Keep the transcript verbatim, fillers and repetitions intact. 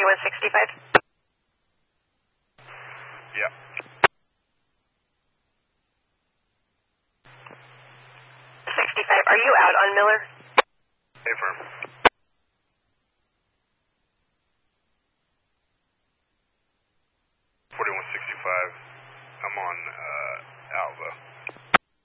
forty-one sixty-five? Yeah. sixty-five. Are you out on Miller? Affirm. forty-one sixty-five. I'm on uh, Alva.